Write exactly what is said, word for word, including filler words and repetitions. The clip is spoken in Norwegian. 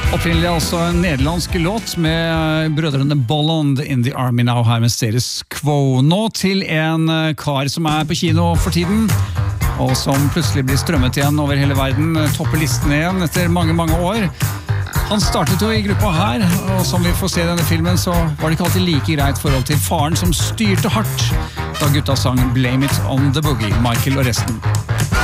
Opprinnelig altså en nederlandsk låt med brødrene Bolland in the Army Now her med Status Quo. Nå til en kar som er på kino for tiden, og som plutselig blir strømmet igjen over hele verden, topper listen igjen etter mange, mange år. Han startet jo i gruppa her, og som vi får se i denne filmen, så var det ikke alltid like greit forhold til faren som styrte hardt da gutta sang Blame It on the Boogie, Michael og resten.